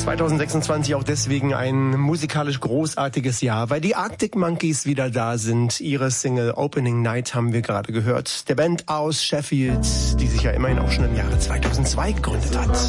2026 auch deswegen ein musikalisch großartiges Jahr, weil die Arctic Monkeys wieder da sind. Ihre Single Opening Night haben wir gerade gehört. Der Band aus Sheffield, die sich ja immerhin auch schon im Jahre 2002 gegründet hat.